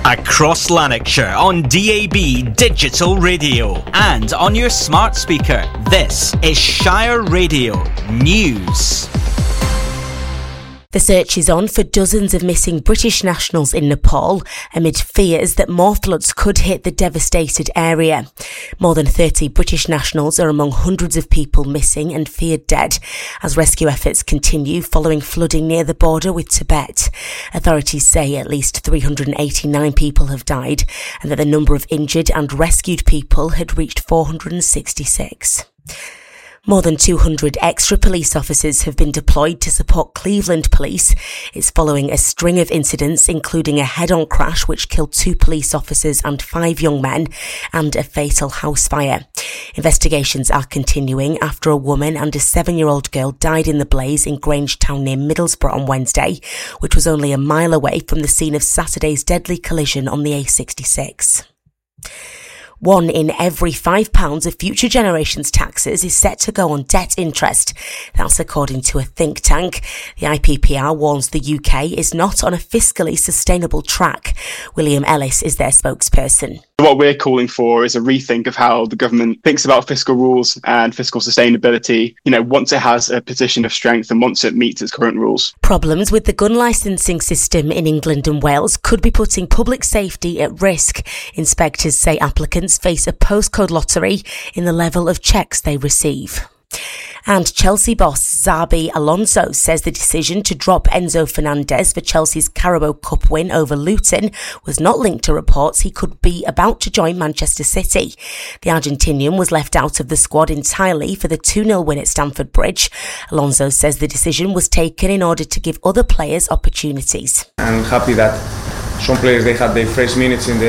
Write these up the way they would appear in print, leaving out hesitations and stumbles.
Across Lanarkshire on DAB Digital Radio and on your smart speaker. This is Shire Radio News. The search is on for dozens of missing British nationals in Nepal amid fears that more floods could hit the devastated area. More than 30 British nationals are among hundreds of people missing and feared dead as rescue efforts continue following flooding near the border with Tibet. Authorities say at least 389 people have died and that the number of injured and rescued people had reached 466. More than 200 extra police officers have been deployed to support Cleveland Police. It's following a string of incidents, including a head-on crash which killed 2 police officers and 5 young men, and a fatal house fire. Investigations are continuing after a woman and a 7-year-old girl died in the blaze in Grangetown near Middlesbrough on Wednesday, which was only a mile away from the scene of Saturday's deadly collision on the A66. 1 in every £5 of future generations' taxes is set to go on debt interest. That's according to a think tank. The IPPR warns the UK is not on a fiscally sustainable track. William Ellis is their spokesperson. What we're calling for is a rethink of how the government thinks about fiscal rules and fiscal sustainability, once it has a position of strength and once it meets its current rules. Problems with the gun licensing system in England and Wales could be putting public safety at risk. Inspectors say applicants face a postcode lottery in the level of checks they receive. And Chelsea boss Xabi Alonso says the decision to drop Enzo Fernandez for Chelsea's Carabao Cup win over Luton was not linked to reports he could be about to join Manchester City. The Argentinian was left out of the squad entirely for the 2-0 win at Stamford Bridge. Alonso says the decision was taken in order to give other players opportunities. I'm happy that some players they had their first minutes in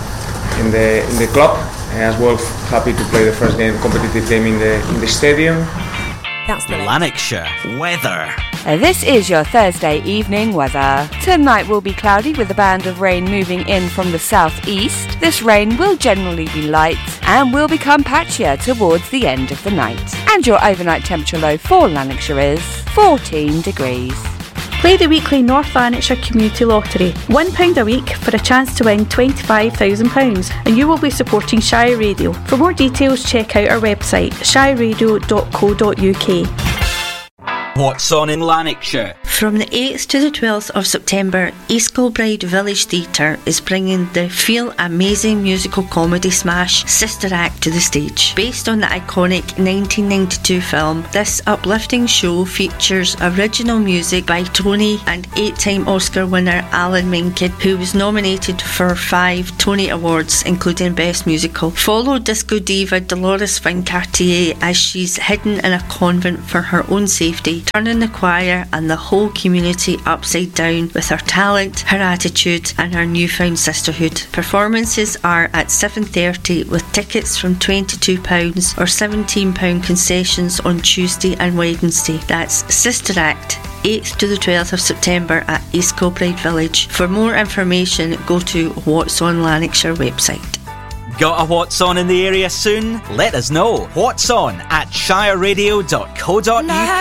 the club, as well happy to play the first competitive game in the stadium. That's the Lanarkshire weather. This is your Thursday evening weather. Tonight will be cloudy with a band of rain moving in from the southeast. This rain will generally be light and will become patchier towards the end of the night. And your overnight temperature low for Lanarkshire is 14 degrees. Play the weekly North Lanarkshire Community Lottery. £1 a week for a chance to win £25,000 and you will be supporting Shire Radio. For more details, check out our website shireradio.co.uk. What's on in Lanarkshire? From the 8th to the 12th of September, East Kilbride Village Theatre is bringing the Feel Amazing musical comedy smash Sister Act to the stage. Based on the iconic 1992 film, this uplifting show features original music by Tony and 8-time Oscar winner Alan Menken, who was nominated for 5 Tony Awards, including Best Musical. Follow disco diva Dolores Vincartier as she's hidden in a convent for her own safety, turning the choir and the whole community upside down with her talent, her attitude and her newfound sisterhood. Performances are at 7:30 with tickets from £22 or £17 concessions on Tuesday and Wednesday. That's Sister Act, 8th to the 12th of September at East Kilbride Village. For more information, go to What's On Lanarkshire website. Got a What's On in the area soon? Let us know. What's On at shireradio.co.uk.